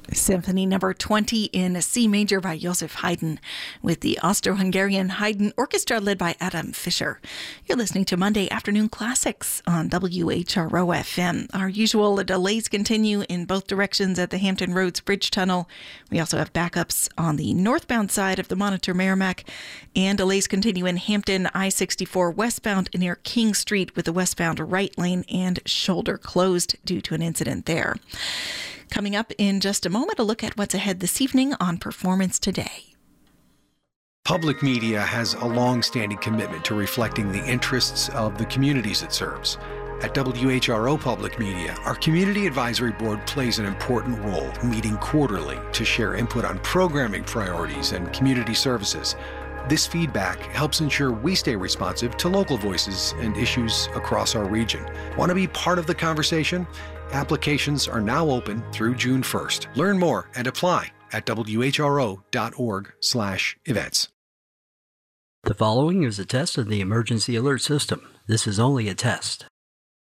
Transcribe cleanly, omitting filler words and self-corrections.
Symphony number 20 in C major by Joseph Haydn with the Austro-Hungarian Haydn Orchestra led by Adam Fischer. You're listening to Monday Afternoon Classics on WHRO FM. Our usual delays continue in both directions at the Hampton Roads Bridge Tunnel. We also have backups on the northbound side of the Monitor Merrimack, and delays continue in Hampton I-64 westbound near King Street with the westbound right lane and shoulder closed due to an incident there. Coming up in just a moment, a look at what's ahead this evening on Performance Today. Public media has a long-standing commitment to reflecting the interests of the communities it serves. At WHRO Public Media, our Community Advisory Board plays an important role, meeting quarterly to share input on programming priorities and community services. This feedback helps ensure we stay responsive to local voices and issues across our region. Want to be part of the conversation? Applications are now open through June 1st. Learn more and apply at whro.org/events. The following is a test of the emergency alert system. This is only a test.